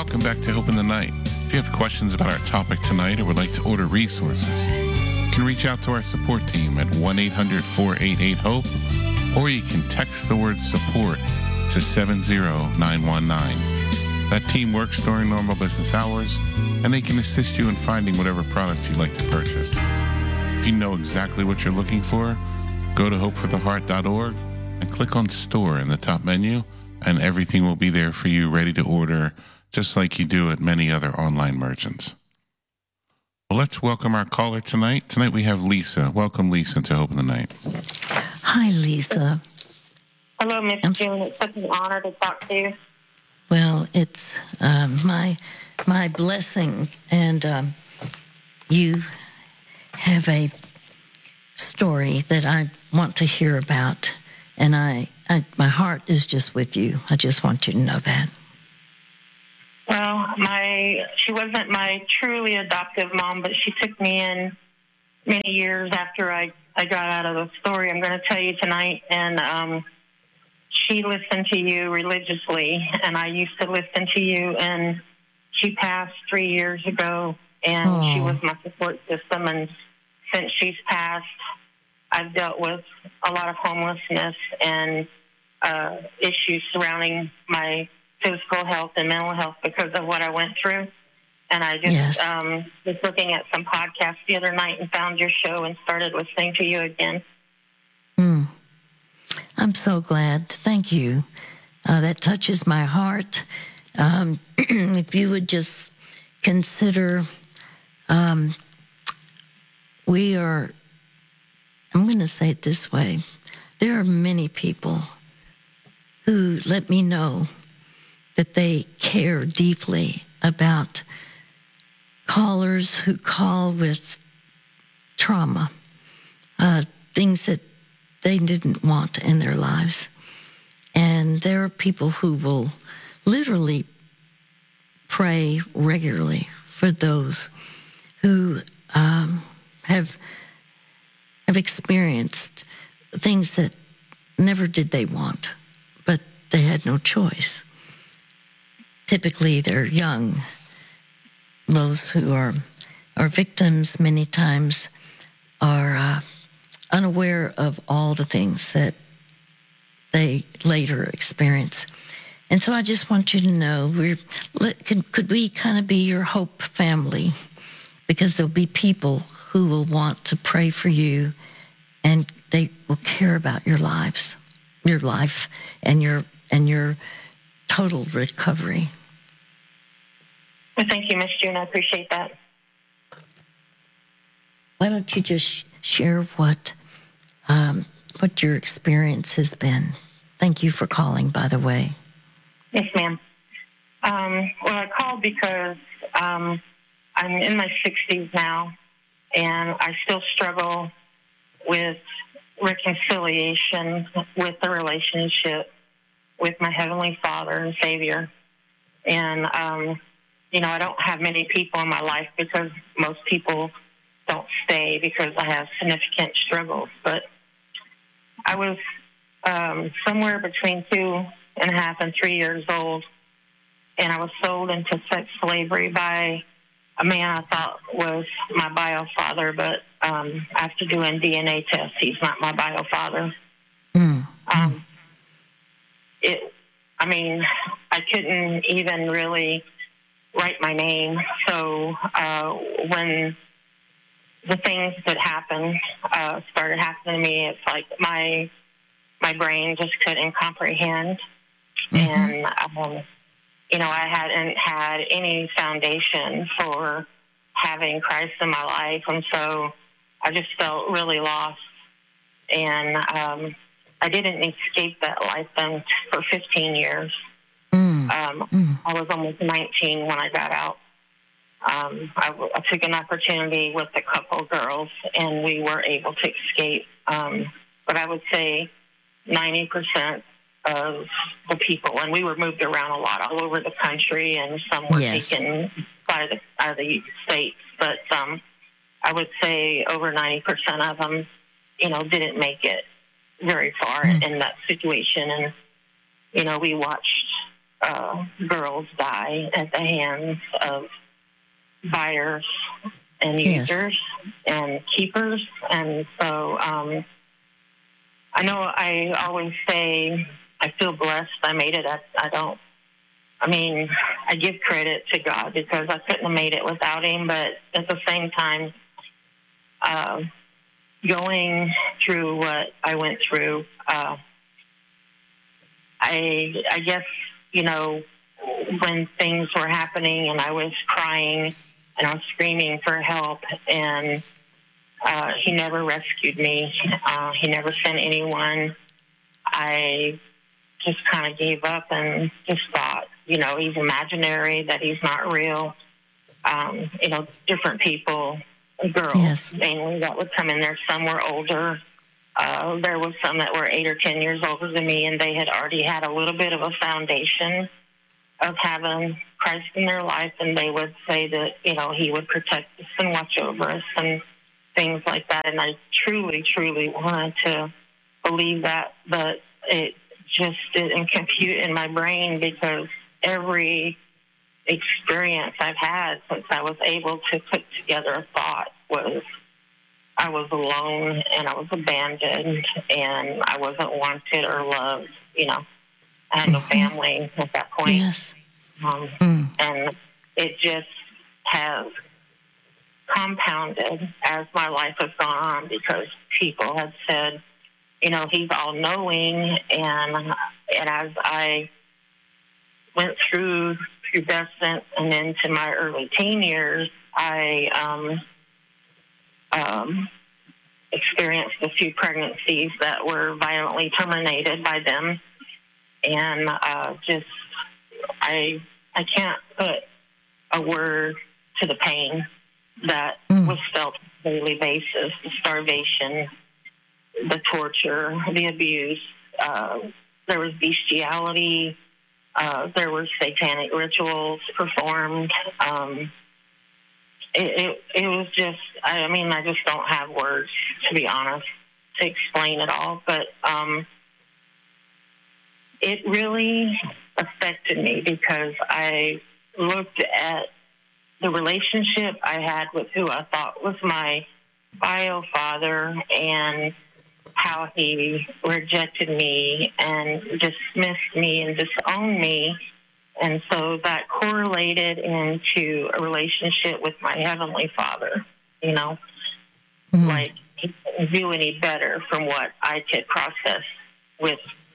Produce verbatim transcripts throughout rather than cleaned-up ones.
Welcome back to Hope in the Night. If you have questions about our topic tonight or would like to order resources, you can reach out to our support team at one eight hundred four eight eight HOPE, or you can text the word support to seven zero nine one nine. That team works during normal business hours, and they can assist you in finding whatever product you'd like to purchase. If you know exactly what you're looking for, go to hope for the heart dot org and click on Store in the top menu, and everything will be there for you ready to order, just like you do at many other online merchants. Well, let's welcome our caller tonight. Tonight we have Lisa. Welcome, Lisa, to Hope in the Night. Hi, Lisa. Hello, Miss June. It's such an honor to talk to you. Well, it's uh, my my blessing, and um, you have a story that I want to hear about, and I, I my heart is just with you. I just want you to know that. Well, my she wasn't my truly adoptive mom, but she took me in many years after I, I got out of the story I'm going to tell you tonight, and um, she listened to you religiously, and I used to listen to you, and she passed three years ago, and Aww. She was my support system, and since she's passed, I've dealt with a lot of homelessness and uh, issues surrounding my physical health and mental health because of what I went through. And I just Yes. um, was looking at some podcasts the other night and found your show and started listening to you again. Mm. I'm so glad. Thank you. Uh, that touches my heart. Um, if you would just consider, um, we are, I'm going to say it this way. There are many people who let me know that they care deeply about callers who call with trauma, uh, things that they didn't want in their lives. And there are people who will literally pray regularly for those who um, have have experienced things that never did they want, but they had no choice. Typically, they're young. Those who are are victims many times are uh, unaware of all the things that they later experience. And so I just want you to know, we're, could, could we kind of be your hope family? Because there'll be people who will want to pray for you, and they will care about your lives, your life, and your and your total recovery. Well, thank you, Miss June. I appreciate that. Why don't you just share what um, what your experience has been? Thank you for calling, by the way. Yes, ma'am. Um, well, I called because um, I'm in my sixties now, and I still struggle with reconciliation with the relationship with my Heavenly Father and Savior. And, um, you know, I don't have many people in my life because most people don't stay because I have significant struggles. But I was um, somewhere between two and a half and three years old, and I was sold into sex slavery by a man I thought was my bio father, but um, after doing D N A tests, he's not my bio father. Mm. Um, it, I mean, I couldn't even really write my name. So uh, when the things that happened uh, started happening to me, it's like my my brain just couldn't comprehend. Mm-hmm. And, um, you know, I hadn't had any foundation for having Christ in my life. And so I just felt really lost. And um, I didn't escape that life then for fifteen years. Mm. Um, mm. I was almost nineteen when I got out. Um, I, I took an opportunity with a couple girls, and we were able to escape. Um, but I would say ninety percent of the people, and we were moved around a lot all over the country, and some were yes. taken by the, out of the states. But um, I would say over ninety percent of them, you know, didn't make it very far mm. in that situation. And, you know, we watched uh, girls die at the hands of buyers and Yes. users and keepers. And so um, I know I always say I feel blessed I made it. I, I don't, I mean, I give credit to God because I couldn't have made it without him, but at the same time, uh, going through what I went through, uh, I, I guess, you know, when things were happening and I was crying and I was screaming for help, and uh, he never rescued me. Uh, he never sent anyone. I just kind of gave up and just thought, you know, he's imaginary, that he's not real. Um, you know, different people, girls Yes. mainly, that would come in there. Some were older. Uh, there was some that were eight or ten years older than me, and they had already had a little bit of a foundation of having Christ in their life, and they would say that, you know, he would protect us and watch over us and things like that. And I truly, truly wanted to believe that, but it just didn't compute in my brain, because every experience I've had since I was able to put together a thought was I was alone and I was abandoned and I wasn't wanted or loved. You know, I had no family at that point. Yes. Um, Mm. And it just has compounded as my life has gone on, because people have said, you know, he's all-knowing. And, and as I went through pubescent and into my early teen years, I um, um, experienced a few pregnancies that were violently terminated by them. And uh, just, I I can't put a word to the pain that Mm. was felt on a daily basis, the starvation, the torture, the abuse. Uh, there was bestiality. Uh, there were satanic rituals performed. Um, it, it, it was just, I mean, I just don't have words, to be honest, to explain it all. But um, it really affected me, because I looked at the relationship I had with who I thought was my bio father, and how he rejected me and dismissed me and disowned me. And so that correlated into a relationship with my Heavenly Father, you know, Mm. like he couldn't do any better from what I could process with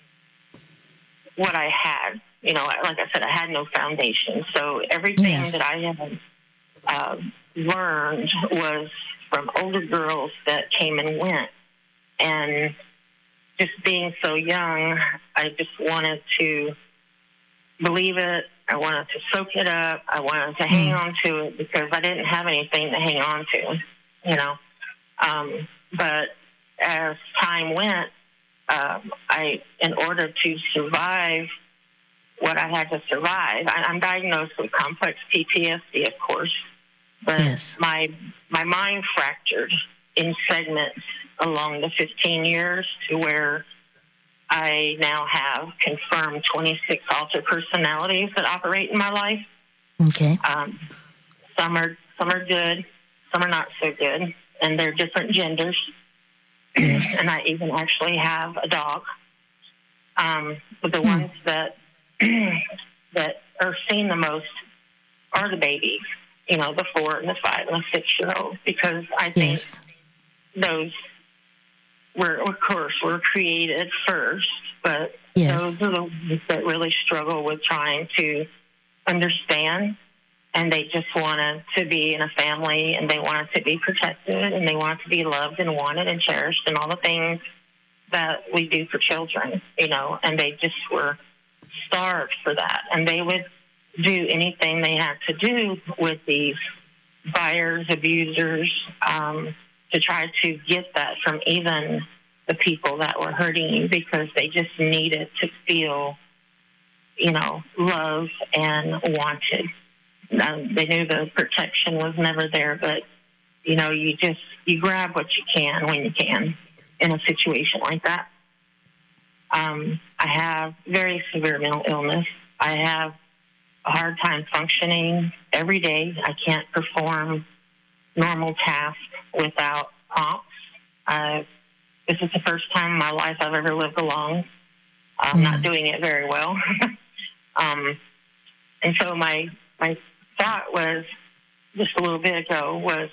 what I had. You know, like I said, I had no foundation. So everything Yes. that I had uh, learned was from older girls that came and went. And just being so young, I just wanted to believe it. I wanted to soak it up. I wanted to hang Mm. on to it, because I didn't have anything to hang on to, you know. Um, but as time went, um, I, in order to survive what I had to survive, I, I'm diagnosed with complex P T S D, of course, but Yes. my my mind fractured in segments along the fifteen years, to where I now have confirmed twenty-six alter personalities that operate in my life. Okay. Um, some are some are good, some are not so good, and they're different genders. Yes. And I even actually have a dog. Um, but the Hmm. ones that that are seen the most are the babies, you know, the four and the five and the six year olds, because I think Yes. those were, of course, were created first, but Yes. those are the ones that really struggle with trying to understand, and they just wanted to be in a family, and they wanted to be protected, and they wanted to be loved and wanted and cherished, and all the things that we do for children, you know, and they just were starved for that. And they would do anything they had to do with these buyers, abusers, um, to try to get that from even the people that were hurting you, because they just needed to feel, you know, love and wanted. Um, they knew the protection was never there, but, you know, you just, you grab what you can when you can in a situation like that. Um, I have very severe mental illness. I have a hard time functioning every day. I can't perform normal tasks without prompts. Uh, this is the first time in my life I've ever lived alone. I'm mm. not doing it very well. um, and so my my thought was, just a little bit ago, was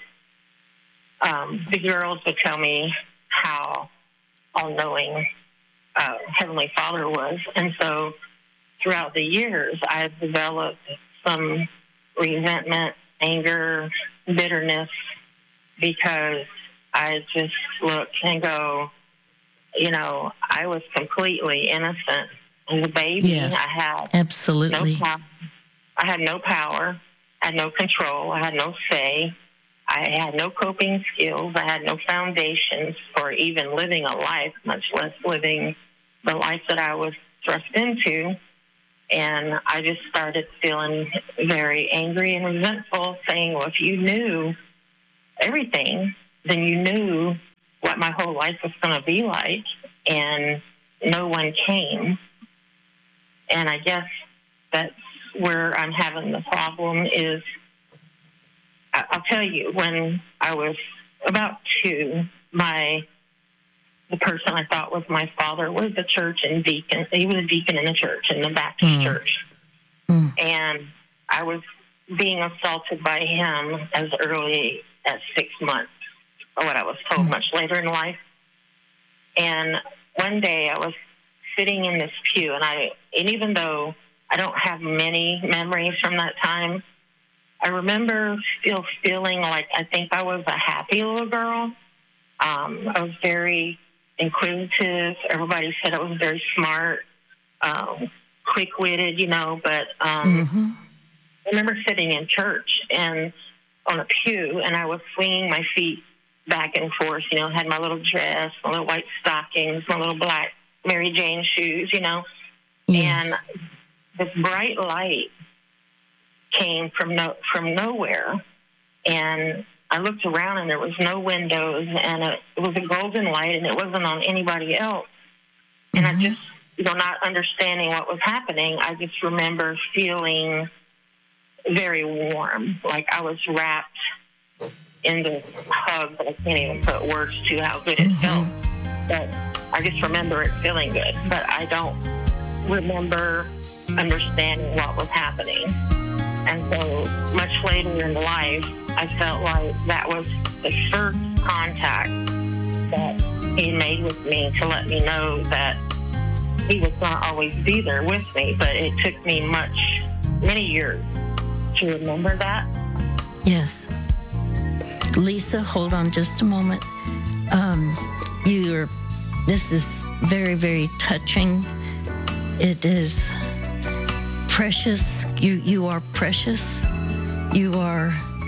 um, the girls would tell me how all-knowing uh, Heavenly Father was. And so throughout the years, I've developed some resentment, anger, bitterness, because I just look and go, you know, I was completely innocent. As a baby, yes, I had absolutely. no power. I had no power. I had no control. I had no say. I had no coping skills. I had no foundations for even living a life, much less living the life that I was thrust into. And I just started feeling very angry and resentful, saying, well, if you knew everything, then you knew what my whole life was going to be like, and no one came. And I guess that's where I'm having the problem is, I'll tell you, when I was about two, my the person I thought was my father was a church and deacon. He was a deacon in the church, in the Baptist mm. church. Mm. And I was being assaulted by him as early as six months, or what I was told mm. much later in life. And one day I was sitting in this pew, and I, and even though I don't have many memories from that time, I remember still feeling like I think I was a happy little girl. Um, I was very inquisitive. Everybody said I was very smart, um, quick-witted, you know, but um, mm-hmm. I remember sitting in church and on a pew, and I was swinging my feet back and forth, you know, had my little dress, my little white stockings, my little black Mary Jane shoes, you know, yes. and this bright light came from no, from nowhere, and I looked around, and there was no windows, and it, it was a golden light, and it wasn't on anybody else. And mm-hmm. I just, you know, not understanding what was happening, I just remember feeling very warm, like I was wrapped in this hug that I can't even put words to how good it mm-hmm. felt. But I just remember it feeling good, but I don't remember understanding what was happening. And so much later in life, I felt like that was the first contact that he made with me to let me know that he was going to always be there with me. But it took me much, many years to remember that. Yes. Lisa, hold on just a moment. Um, you're, this is very, very touching. It is precious. You you are precious. You are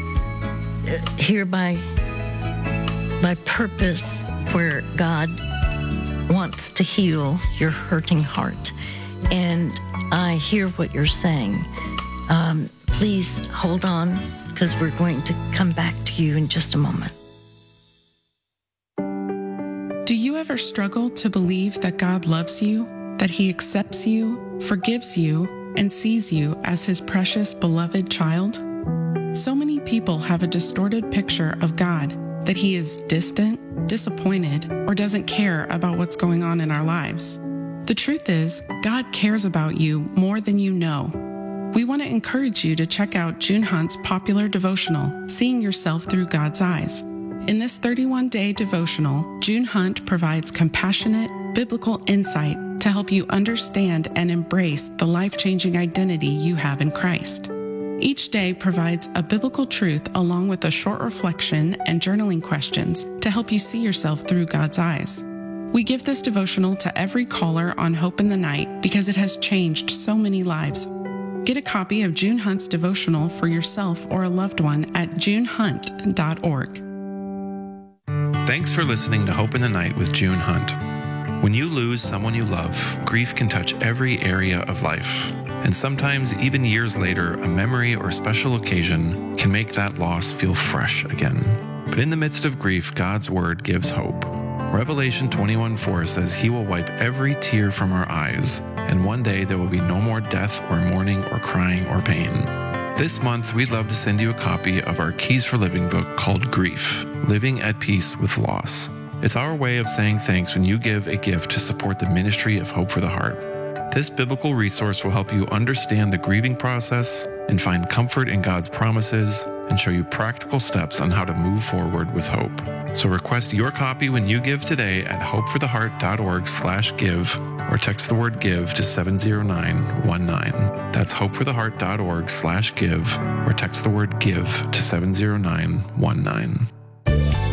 here by by purpose, where God wants to heal your hurting heart. And I hear what you're saying. Um, please hold on, because we're going to come back to you in just a moment. Do you ever struggle to believe that God loves you, that He accepts you, forgives you, and sees you as His precious, beloved child? So many people have a distorted picture of God, that He is distant, disappointed, or doesn't care about what's going on in our lives. The truth is, God cares about you more than you know. We want to encourage you to check out June Hunt's popular devotional, Seeing Yourself Through God's Eyes. In this thirty-one day devotional, June Hunt provides compassionate, biblical insight to help you understand and embrace the life-changing identity you have in Christ. Each day provides a biblical truth along with a short reflection and journaling questions to help you see yourself through God's eyes. We give this devotional to every caller on Hope in the Night because it has changed so many lives. Get a copy of June Hunt's devotional for yourself or a loved one at june hunt dot org. Thanks for listening to Hope in the Night with June Hunt. When you lose someone you love, grief can touch every area of life. And sometimes, even years later, a memory or special occasion can make that loss feel fresh again. But in the midst of grief, God's Word gives hope. Revelation twenty-one four says He will wipe every tear from our eyes, and one day there will be no more death or mourning or crying or pain. This month, we'd love to send you a copy of our Keys for Living book called Grief, Living at Peace with Loss. It's our way of saying thanks when you give a gift to support the ministry of Hope for the Heart. This biblical resource will help you understand the grieving process and find comfort in God's promises and show you practical steps on how to move forward with hope. So request your copy when you give today at hopefortheheart.org slash give or text the word give to seven zero nine one nine. That's hopefortheheart.org slash give or text the word give to seven zero nine one nine.